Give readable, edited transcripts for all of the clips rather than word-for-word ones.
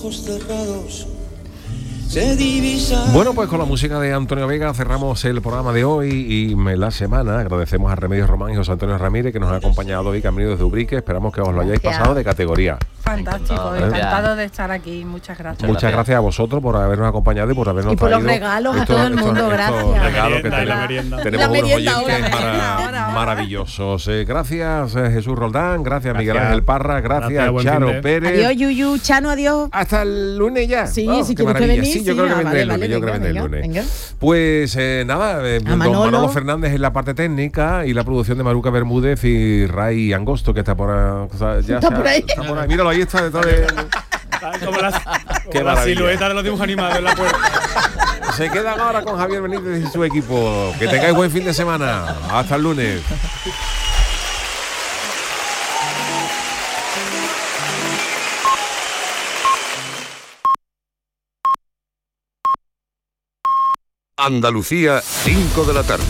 ojos cerrados se divisa. Bueno, pues con la música de Antonio Vega cerramos el programa de hoy y la semana. Agradecemos a Remedios Román y José Antonio Ramírez, que nos han acompañado hoy, que han venido desde Ubrique. Esperamos que os lo hayáis pasado de categoría. Fantástico, encantado de estar aquí. Muchas gracias. Muchas gracias a vosotros por habernos acompañado y por habernos y por traído los regalos a todo el mundo. Gracias. Regalos que tenemos unos oyentes maravillosos. Gracias Jesús Roldán, gracias Miguel Ángel Parra, gracias Charo Pérez. Adiós Yuyu, Chano, adiós. Hasta el lunes ya. Sí, si qué quieres venir. Sí, yo creo que vendré el lunes. Venga. Pues nada, don Manolo Fernández en la parte técnica y la producción de Maruca Bermúdez y Ray Angosto, que está por ahí. Está por ahí. Míralo, ahí está detrás de... Como la silueta de los dibujos animados en la puerta. Se quedan ahora con Javier Benítez y su equipo. Que tengáis buen fin de semana. Hasta el lunes. Andalucía, 5 de la tarde.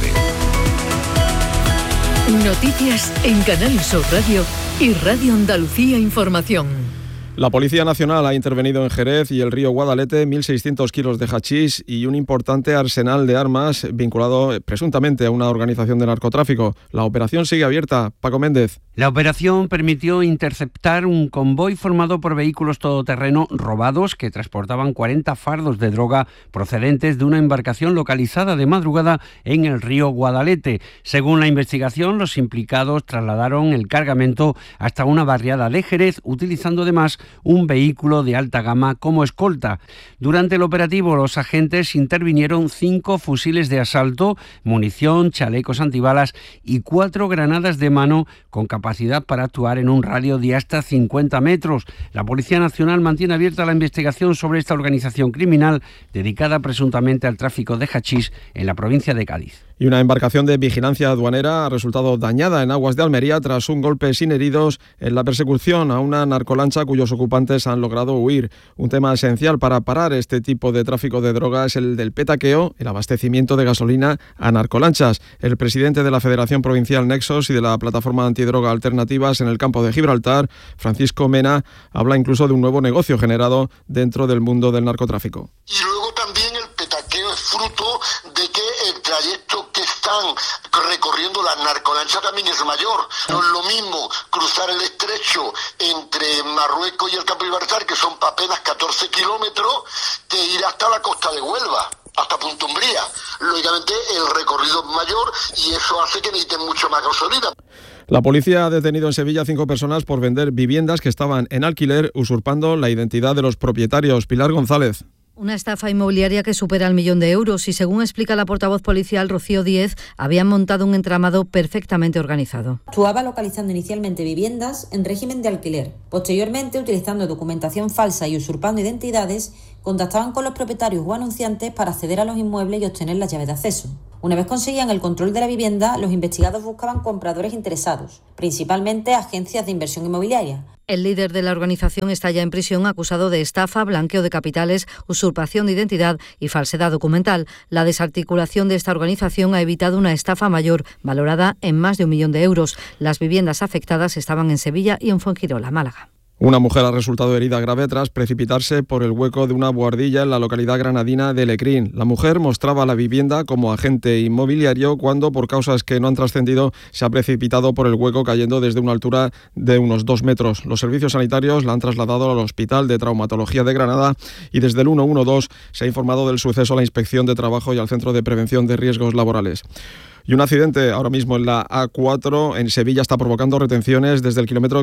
Noticias en Canal Sur Radio y Radio Andalucía Información. La Policía Nacional ha intervenido en Jerez y el río Guadalete 1.600 kilos de hachís y un importante arsenal de armas vinculado presuntamente a una organización de narcotráfico. La operación sigue abierta. Paco Méndez. La operación permitió interceptar un convoy formado por vehículos todoterreno robados que transportaban 40 fardos de droga procedentes de una embarcación localizada de madrugada en el río Guadalete. Según la investigación, los implicados trasladaron el cargamento hasta una barriada de Jerez, utilizando además un vehículo de alta gama como escolta. Durante el operativo, los agentes intervinieron 5 fusiles de asalto, munición, chalecos antibalas y 4 granadas de mano con capacidad para actuar en un radio de hasta 50 metros. La Policía Nacional mantiene abierta la investigación sobre esta organización criminal dedicada presuntamente al tráfico de hachís en la provincia de Cádiz. Y una embarcación de vigilancia aduanera ha resultado dañada en aguas de Almería tras un golpe sin heridos en la persecución a una narcolancha cuyos ocupantes han logrado huir. Un tema esencial para parar este tipo de tráfico de droga es el del petaqueo, el abastecimiento de gasolina a narcolanchas. El presidente de la Federación Provincial Nexos y de la Plataforma Antidroga Alternativas en el campo de Gibraltar, Francisco Mena, habla incluso de un nuevo negocio generado dentro del mundo del narcotráfico. Y luego también el petaqueo es fruto de que el trayecto que están recorriendo las narcolanchas también es mayor. No es lo mismo cruzar el estrecho entre Marruecos y el campo de Gibraltar, que son apenas 14 kilómetros, que ir hasta la costa de Huelva, hasta Punta Umbría. Lógicamente el recorrido es mayor y eso hace que necesiten mucho más gasolina. La policía ha detenido en Sevilla 5 personas por vender viviendas que estaban en alquiler, usurpando la identidad de los propietarios. Pilar González. Una estafa inmobiliaria que supera el 1.000.000 de euros y, según explica la portavoz policial Rocío Díez, habían montado un entramado perfectamente organizado. Actuaba localizando inicialmente viviendas en régimen de alquiler. Posteriormente, utilizando documentación falsa y usurpando identidades, contactaban con los propietarios o anunciantes para acceder a los inmuebles y obtener las llaves de acceso. Una vez conseguían el control de la vivienda, los investigados buscaban compradores interesados, principalmente agencias de inversión inmobiliaria. El líder de la organización está ya en prisión acusado de estafa, blanqueo de capitales, usurpación de identidad y falsedad documental. La desarticulación de esta organización ha evitado una estafa mayor, valorada en más de 1.000.000 de euros. Las viviendas afectadas estaban en Sevilla y en Fuengirola, Málaga. Una mujer ha resultado herida grave tras precipitarse por el hueco de una buhardilla en la localidad granadina de Lecrín. La mujer mostraba la vivienda como agente inmobiliario cuando, por causas que no han trascendido, se ha precipitado por el hueco cayendo desde una altura de unos 2 metros. Los servicios sanitarios la han trasladado al Hospital de Traumatología de Granada y desde el 112 se ha informado del suceso a la Inspección de Trabajo y al Centro de Prevención de Riesgos Laborales. Y un accidente ahora mismo en la A4 en Sevilla está provocando retenciones desde el kilómetro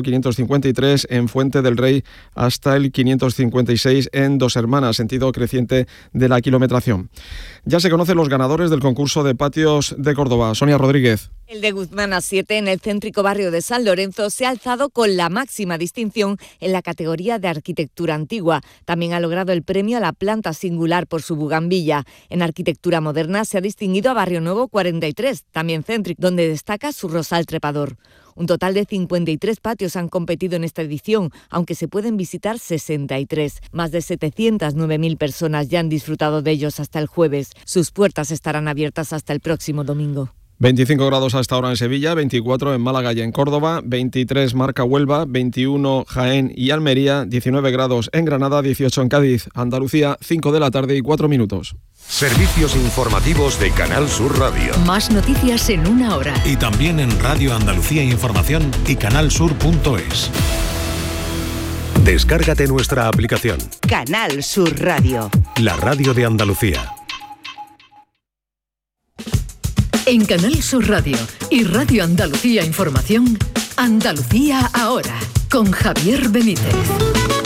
553 en Fuente del Rey hasta el 556 en Dos Hermanas, sentido creciente de la kilometración. Ya se conocen los ganadores del concurso de patios de Córdoba. Sonia Rodríguez. El de Guzmán A7 en el céntrico barrio de San Lorenzo se ha alzado con la máxima distinción en la categoría de arquitectura antigua. También ha logrado el premio a la planta singular por su bugambilla. En arquitectura moderna se ha distinguido a Barrio Nuevo 43, también céntrico, donde destaca su rosal trepador. Un total de 53 patios han competido en esta edición, aunque se pueden visitar 63. Más de 709.000 personas ya han disfrutado de ellos hasta el jueves. Sus puertas estarán abiertas hasta el próximo domingo. 25 grados hasta ahora en Sevilla, 24 en Málaga y en Córdoba, 23 marca Huelva, 21 Jaén y Almería, 19 grados en Granada, 18 en Cádiz. Andalucía, 5 de la tarde y 4 minutos. Servicios informativos de Canal Sur Radio. Más noticias en una hora. Y también en Radio Andalucía Información y canalsur.es. Descárgate nuestra aplicación. Canal Sur Radio. La radio de Andalucía. En Canal Sur Radio y Radio Andalucía Información, Andalucía ahora, con Javier Benítez.